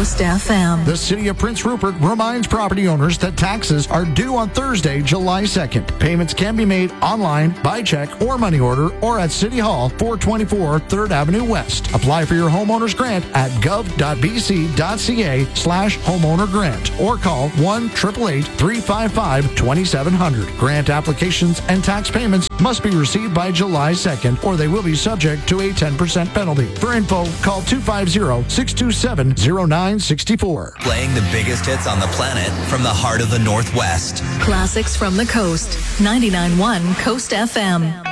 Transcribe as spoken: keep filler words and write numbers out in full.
Coast F M. The City of Prince Rupert reminds property owners that taxes are due on Thursday, July second. Payments can be made online, by check, or money order, or at City Hall, four twenty-four third Avenue West. Apply for your homeowner's grant at gov.bc.ca slash homeowner grant or call one eight eight eight, three five five, two seven zero zero. Grant applications and tax payments must be received by July second or they will be subject to a ten percent penalty. For info, call two five zero, six two seven, zero nine six four. Playing the biggest hits on the planet from the heart of the Northwest. Classics from the coast. ninety-nine point one Coast F M.